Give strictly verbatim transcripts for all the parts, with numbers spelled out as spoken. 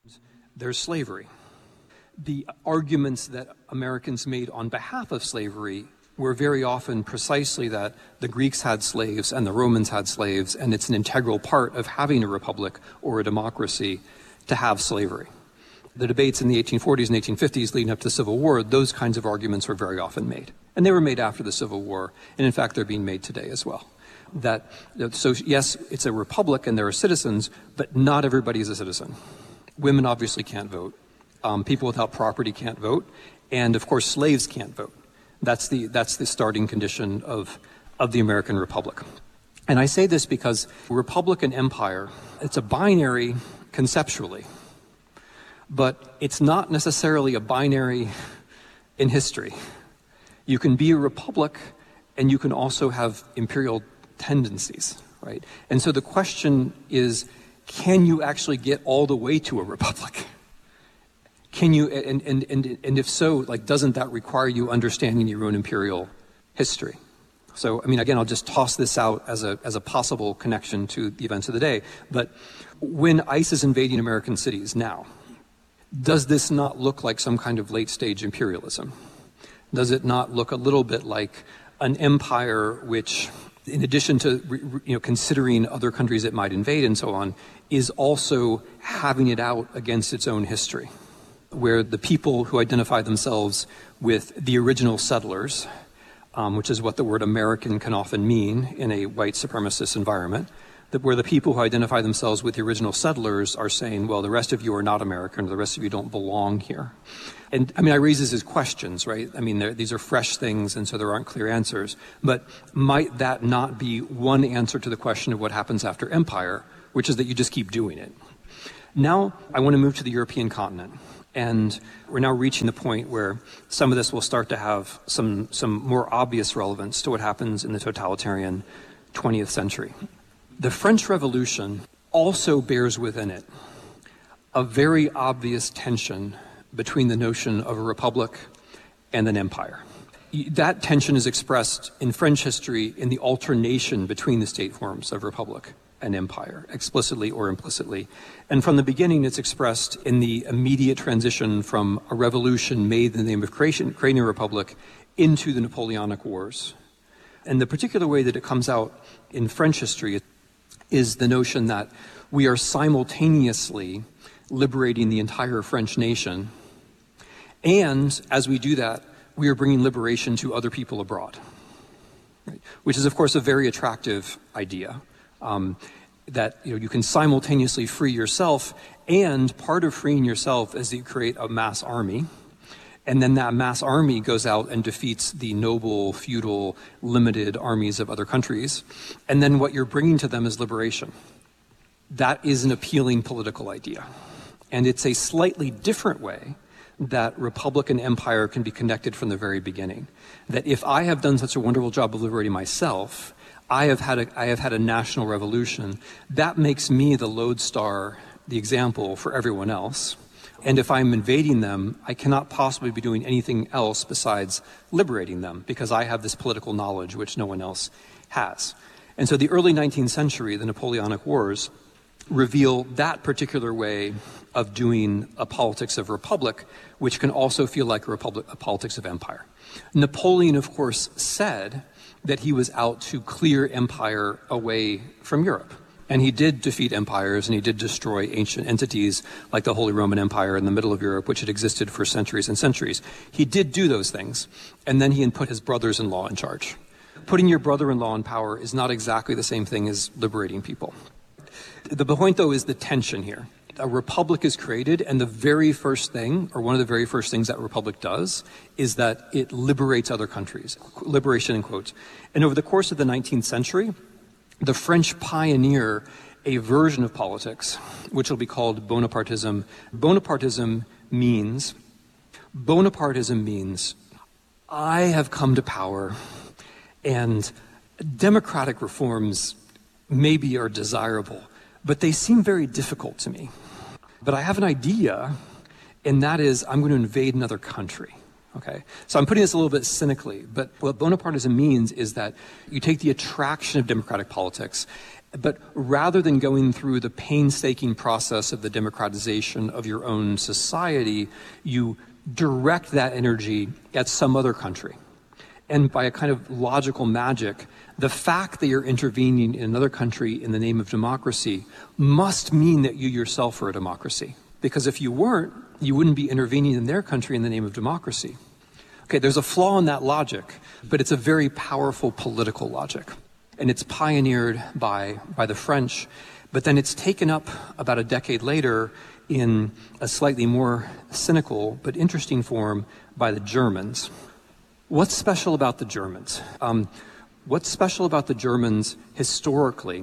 There's slavery. The arguments that Americans made on behalf of slavery were very often precisely that the Greeks had slaves and the Romans had slaves, and it's an integral part of having a republic or a democracy to have slavery. The debates in the eighteen forties and eighteen fifties leading up to the Civil War, those kinds of arguments were very often made. And they were made after the Civil War, and in fact they're being made today as well. That, so yes, it's a republic and there are citizens, but not everybody is a citizen. Women obviously can't vote. Um, people without property can't vote. And of course slaves can't vote. That's the, that's the starting condition of, of the American Republic. And I say this because republic and empire, it's a binary conceptually, but it's not necessarily a binary in history. You can be a republic and you can also have imperial tendencies, right? And so the question is, can you actually get all the way to a republic? Can you, and, and, and, and if so, like, doesn't that require you understanding your own imperial history? So, I mean, again, I'll just toss this out as a, as a possible connection to the events of the day. But when ICE is invading American cities now, does this not look like some kind of late stage imperialism? Does it not look a little bit like an empire which, in addition to, you know, considering other countries it might invade and so on, is also having it out against its own history? Where the people who identify themselves with the original settlers, um, which is what the word American can often mean in a white supremacist environment, that where the people who identify themselves with the original settlers are saying, well, the rest of you are not American, or the rest of you don't belong here. And I mean, I raise this as questions, right? I mean, these are fresh things, and so there aren't clear answers. But might that not be one answer to the question of what happens after empire, which is that you just keep doing it? Now, I want to move to the European continent. And we're now reaching the point where some of this will start to have some, some more obvious relevance to what happens in the totalitarian twentieth century. The French Revolution also bears within it a very obvious tension between the notion of a republic and an empire. That tension is expressed in French history in the alternation between the state forms of republic and empire, explicitly or implicitly. And from the beginning, it's expressed in the immediate transition from a revolution made in the name of creation, creating a republic into the Napoleonic Wars. And the particular way that it comes out in French history is the notion that we are simultaneously liberating the entire French nation. And as we do that, we are bringing liberation to other people abroad, right? Which is, of course, a very attractive idea. Um, that you know you can simultaneously free yourself, and part of freeing yourself is that you create a mass army, and then that mass army goes out and defeats the noble, feudal, limited armies of other countries, and then what you're bringing to them is liberation. That is an appealing political idea, and it's a slightly different way that republic and empire can be connected from the very beginning. That if I have done such a wonderful job of liberating myself, I have had a, I have had a national revolution. That makes me the lodestar, the example for everyone else. And if I'm invading them, I cannot possibly be doing anything else besides liberating them, because I have this political knowledge which no one else has. And so the early nineteenth century, the Napoleonic Wars, reveal that particular way of doing a politics of republic, which can also feel like a, republic, a politics of empire. Napoleon, of course, said that he was out to clear empire away from Europe. And he did defeat empires, and he did destroy ancient entities like the Holy Roman Empire in the middle of Europe, which had existed for centuries and centuries. He did do those things, and then he put his brothers-in-law in charge. Putting your brother-in-law in power is not exactly the same thing as liberating people. The point, though, is the tension here. A republic is created, and the very first thing, or one of the very first things that a republic does, is that it liberates other countries. Liberation in quotes. And over the course of the nineteenth century, the French pioneer a version of politics, which will be called Bonapartism. Bonapartism means, Bonapartism means, I have come to power, and democratic reforms maybe are desirable, but they seem very difficult to me. But I have an idea, and that is I'm going to invade another country. Okay, so I'm putting this a little bit cynically, but what Bonapartism means is that you take the attraction of democratic politics But rather than going through the painstaking process of the democratization of your own society, you direct that energy at some other country. And by a kind of logical magic, the fact that you're intervening in another country in the name of democracy must mean that you yourself are a democracy. Because if you weren't, you wouldn't be intervening in their country in the name of democracy. Okay, there's a flaw in that logic, but it's a very powerful political logic. And it's pioneered by, by the French, but then it's taken up about a decade later in a slightly more cynical but interesting form by the Germans. What's special about the Germans? Um, what's special about the Germans historically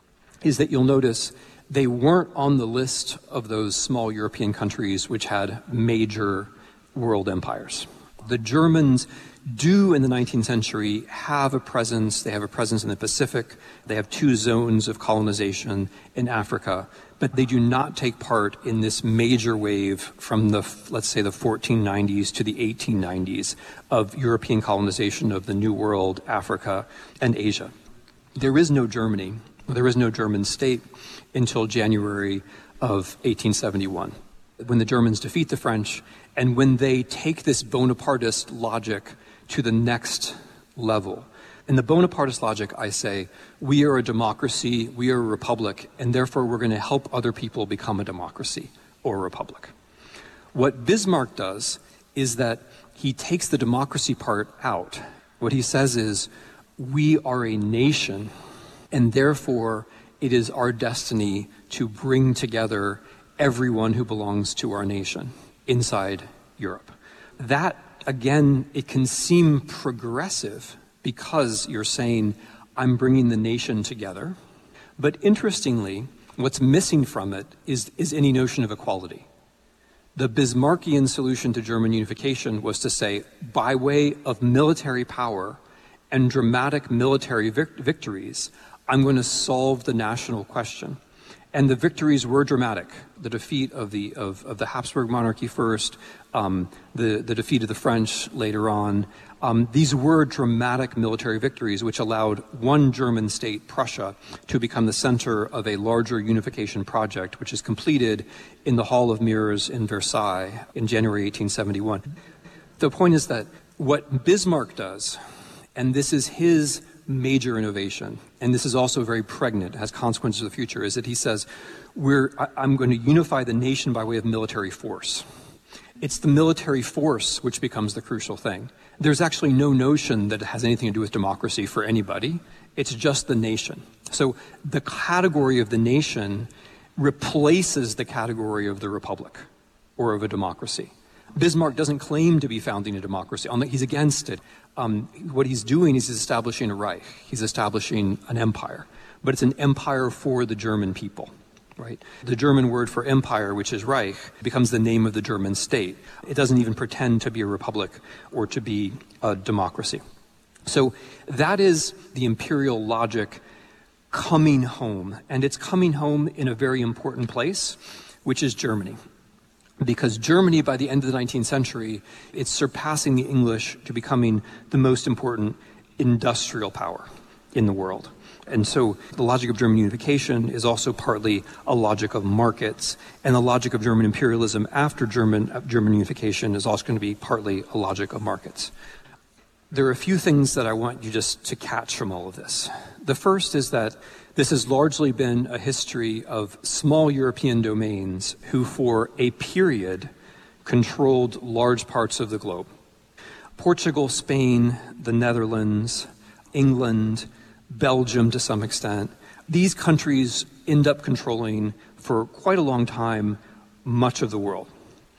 is that you'll notice they weren't on the list of those small European countries which had major world empires. The Germans do in the nineteenth century have a presence. They have a presence in the Pacific. They have two zones of colonization in Africa, but they do not take part in this major wave from the, let's say, the fourteen nineties to the eighteen nineties of European colonization of the New World, Africa, and Asia. There is no Germany, there is no German state until January of eighteen seventy-one, when the Germans defeat the French, and when they take this Bonapartist logic to the next level. In the Bonapartist logic, I say, we are a democracy, we are a republic, and therefore we're going to help other people become a democracy or a republic. What Bismarck does is that he takes the democracy part out. What he says is, we are a nation, and therefore it is our destiny to bring together everyone who belongs to our nation inside Europe. That, again, it can seem progressive because you're saying, I'm bringing the nation together. But interestingly, what's missing from it is, is any notion of equality. The Bismarckian solution to German unification was to say, by way of military power and dramatic military vic- victories, I'm going to solve the national question. And the victories were dramatic. The defeat of the of, of the Habsburg monarchy first, um, the, the defeat of the French later on. Um, these were dramatic military victories which allowed one German state, Prussia, to become the center of a larger unification project, which is completed in the Hall of Mirrors in Versailles in January eighteen seventy-one. The point is that what Bismarck does, and this is his major innovation, and this is also very pregnant, has consequences of the future, is that he says, we're, I, I'm going to unify the nation by way of military force. It's the military force which becomes the crucial thing. There's actually no notion that it has anything to do with democracy for anybody. It's just the nation. So the category of the nation replaces the category of the republic or of a democracy. Bismarck doesn't claim to be founding a democracy. He's against it. Um, what he's doing is he's establishing a Reich. He's establishing an empire. But it's an empire for the German people, right? The German word for empire, which is Reich, becomes the name of the German state. It doesn't even pretend to be a republic or to be a democracy. So that is the imperial logic coming home. And it's coming home in a very important place, which is Germany. Because Germany, by the end of the nineteenth century, it's surpassing the English to becoming the most important industrial power in the world. And so the logic of German unification is also partly a logic of markets, and the logic of German imperialism after German, uh, German unification is also going to be partly a logic of markets. There are a few things that I want you just to catch from all of this. The first is that this has largely been a history of small European domains who, for a period, controlled large parts of the globe. Portugal, Spain, the Netherlands, England, Belgium to some extent, these countries end up controlling, for quite a long time, much of the world.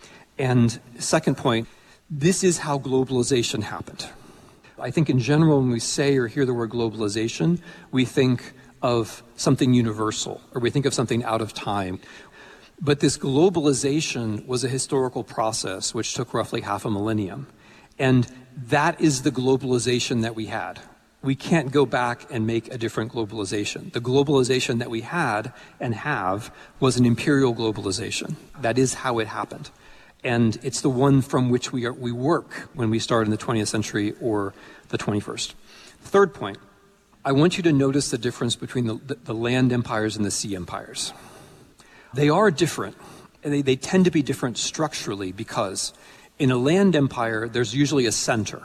And second point, this is how globalization happened. I think in general, when we say or hear the word globalization, we think of something universal, or we think of something out of time. But this globalization was a historical process which took roughly half a millennium. And that is the globalization that we had. We can't go back and make a different globalization. The globalization that we had and have was an imperial globalization. That is how it happened. And it's the one from which we are, we work when we start in the twentieth century or the twenty-first. Third point, I want you to notice the difference between the, the, the land empires and the sea empires. They are different, and they, they tend to be different structurally because in a land empire, there's usually a center,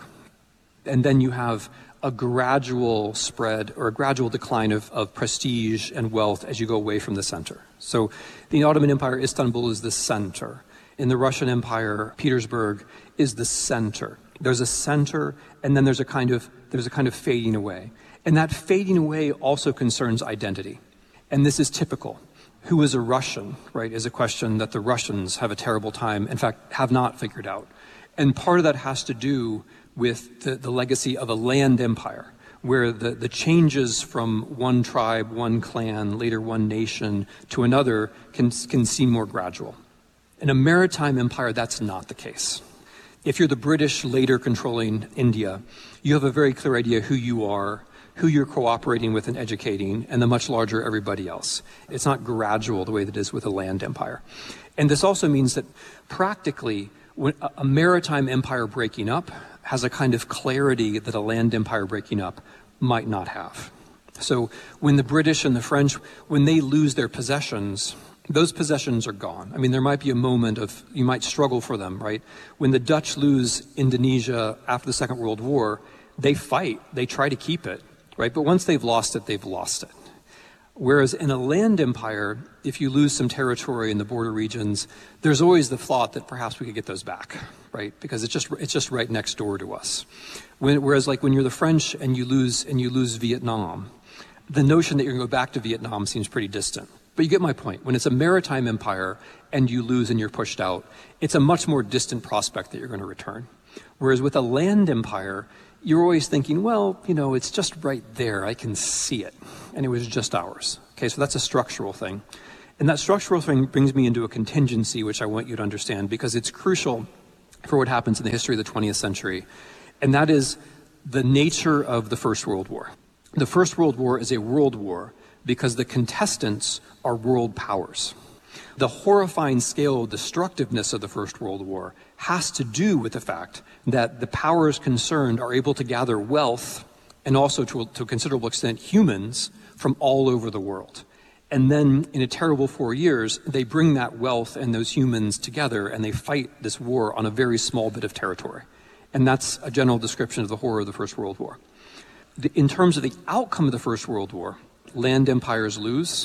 and then you have a gradual spread or a gradual decline of, of prestige and wealth as you go away from the center. So the Ottoman Empire, Istanbul is the center. In the Russian Empire, Petersburg is the center. There's a center, and then there's a kind of there's a kind of fading away. And that fading away also concerns identity. And this is typical. Who is a Russian, right, is a question that the Russians have a terrible time, in fact, have not figured out. And part of that has to do with the, the legacy of a land empire, where the, the changes from one tribe, one clan, later one nation to another can, can seem more gradual. In a maritime empire, that's not the case. If you're the British later controlling India, you have a very clear idea who you are, who you're cooperating with and educating, and the much larger everybody else. It's not gradual the way that it is with a land empire. And this also means that practically, when a maritime empire breaking up has a kind of clarity that a land empire breaking up might not have. So when the British and the French, when they lose their possessions, those possessions are gone. I mean, there might be a moment of, you might struggle for them, right? When the Dutch lose Indonesia after the Second World War, they fight, they try to keep it, right? But once they've lost it, they've lost it. Whereas in a land empire, if you lose some territory in the border regions, there's always the thought that perhaps we could get those back, right? Because it's just it's just right next door to us. When, whereas like when you're the French and you lose and you lose Vietnam, the notion that you're going to go back to Vietnam seems pretty distant. But you get my point. When it's a maritime empire and you lose and you're pushed out, it's a much more distant prospect that you're going to return. Whereas with a land empire, you're always thinking, well, you know, it's just right there. I can see it. And it was just ours. Okay, so that's a structural thing. And that structural thing brings me into a contingency, which I want you to understand, because it's crucial for what happens in the history of the twentieth century. And that is the nature of the First World War. The First World War is a world war because the contestants are world powers. The horrifying scale of destructiveness of the First World War has to do with the fact that the powers concerned are able to gather wealth and also to, to a considerable extent humans from all over the world. And then in a terrible four years, they bring that wealth and those humans together and they fight this war on a very small bit of territory. And that's a general description of the horror of the First World War. The, in terms of the outcome of the First World War, land empires lose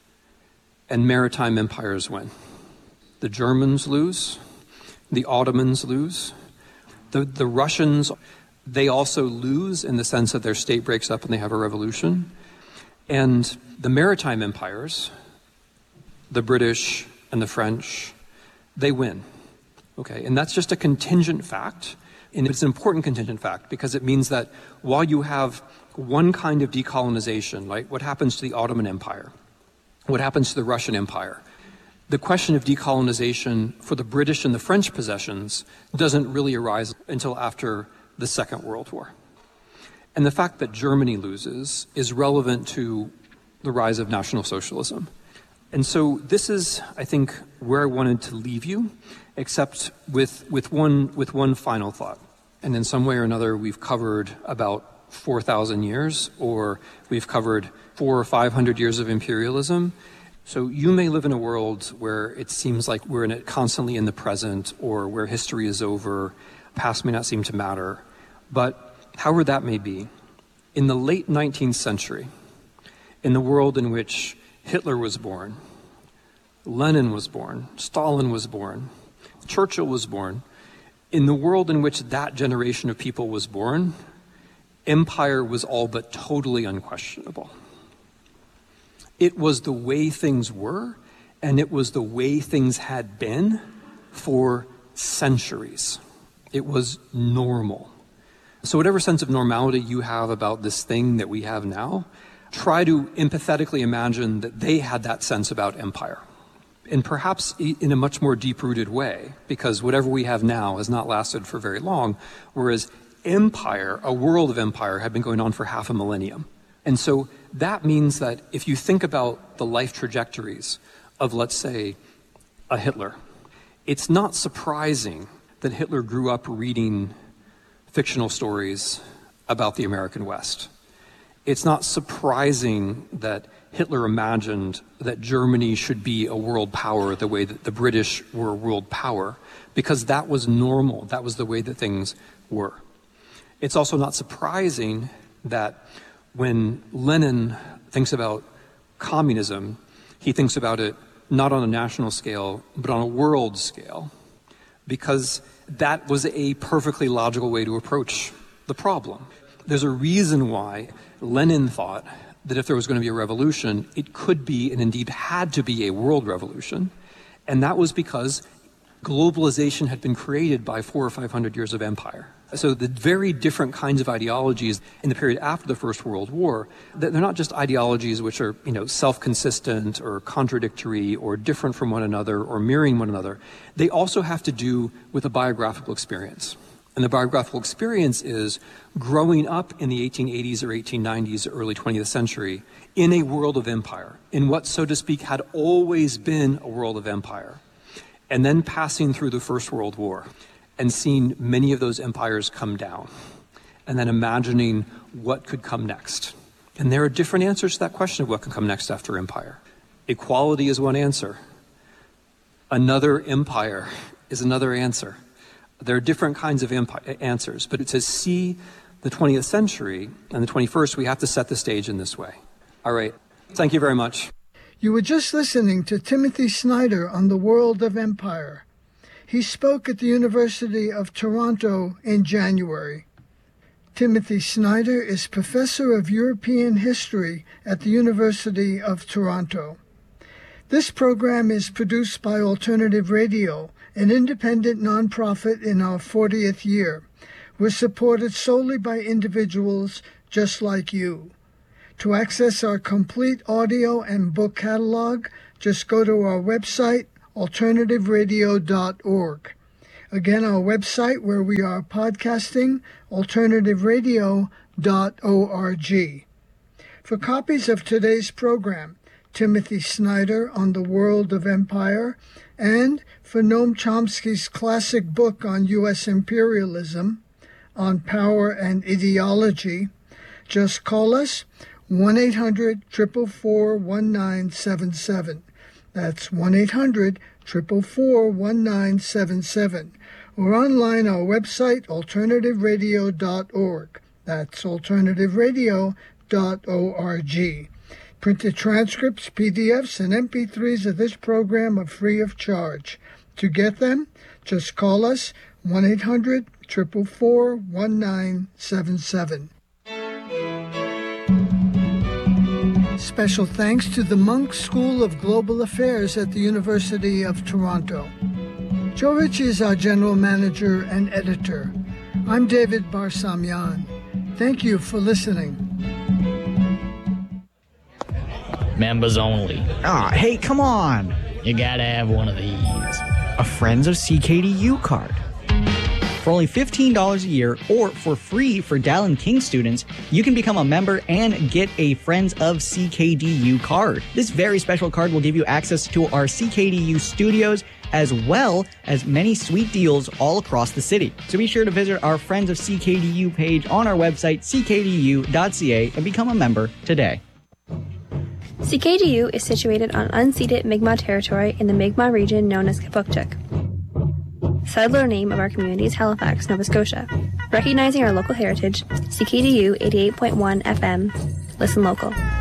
and maritime empires win. The Germans lose, the Ottomans lose, the, the Russians, they also lose in the sense that their state breaks up and they have a revolution. And the maritime empires, the British and the French, they win. Okay, and that's just a contingent fact. And it's an important contingent fact because it means that while you have one kind of decolonization, like what happens to the Ottoman Empire, what happens to the Russian Empire, the question of decolonization for the British and the French possessions doesn't really arise until after the Second World War. And the fact that Germany loses is relevant to the rise of National Socialism. And so this is, I think, where I wanted to leave you, except with, with, one, with one final thought. And in some way or another, we've covered about four thousand years, or we've covered four or five hundred years of imperialism. So you may live in a world where it seems like we're in it constantly in the present, or where history is over, past may not seem to matter. But however that may be, in the late nineteenth century, in the world in which Hitler was born, Lenin was born, Stalin was born, Churchill was born, in the world in which that generation of people was born, empire was all but totally unquestionable. It was the way things were, and it was the way things had been for centuries. It was normal. So whatever sense of normality you have about this thing that we have now, try to empathetically imagine that they had that sense about empire. And perhaps in a much more deep-rooted way, because whatever we have now has not lasted for very long, whereas empire, a world of empire, had been going on for half a millennium. And so that means that if you think about the life trajectories of, let's say, a Hitler, it's not surprising that Hitler grew up reading fictional stories about the American West. it's not surprising that Hitler imagined that Germany should be a world power the way that the British were a world power, because that was normal. That was the way that things were. It's also not surprising that when Lenin thinks about communism, he thinks about it not on a national scale, but on a world scale, because that was a perfectly logical way to approach the problem. There's a reason why Lenin thought that if there was going to be a revolution, it could be and indeed had to be a world revolution, and that was because globalization had been created by four or five hundred years of empire. So the very different kinds of ideologies in the period after the First World War, they're not just ideologies which are, you know, self-consistent or contradictory or different from one another or mirroring one another. They also have to do with a biographical experience. And the biographical experience is growing up in the eighteen eighties or eighteen nineties or early twentieth century in a world of empire, in what, so to speak, had always been a world of empire, and then passing through the First World War and seeing many of those empires come down, and then imagining what could come next. And there are different answers to that question of what can come next after empire. Equality is one answer. Another empire is another answer. There are different kinds of empire answers, but to see the twentieth century and the twenty-first, we have to set the stage in this way. All right. Thank you very much. You were just listening to Timothy Snyder on the world of empire. He spoke at the University of Toronto in January. Timothy Snyder is Professor of European History at the University of Toronto. This program is produced by Alternative Radio, an independent nonprofit in our fortieth year. We're supported solely by individuals just like you. To access our complete audio and book catalog, just go to our website, alternative radio dot org. Again, our website where we are podcasting, alternative radio dot org. For copies of today's program, Timothy Snyder on the World of Empire, and for Noam Chomsky's classic book on U S imperialism, On Power and Ideology, just call us one eight hundred, four four four, one nine seven seven. That's one eight hundred, four four four, one nine seven seven. Or online our website, alternative radio dot org. That's alternative radio dot org. Printed transcripts, P D Fs, and M P threes of this program are free of charge. To get them, just call us one eight hundred, four four four, one nine seven seven. Special thanks to the Munk School of Global Affairs at the University of Toronto. Joe Ritchie is our general manager and editor. I'm David Barsamian. Thank you for listening. Members only. Ah, hey, come on. You gotta have one of these. A Friends of C K D U card. For only fifteen dollars a year, or for free for Dallin King students, you can become a member and get a Friends of C K D U card. This very special card will give you access to our C K D U studios, as well as many sweet deals all across the city. So be sure to visit our Friends of C K D U page on our website, c k d u dot c a, and become a member today. C K D U is situated on unceded Mi'kmaq territory in the Mi'kmaq region known as Kipukchuk. Settler name of our community is Halifax, Nova Scotia. Recognizing our local heritage, C K D U eighty-eight point one F M. Listen local.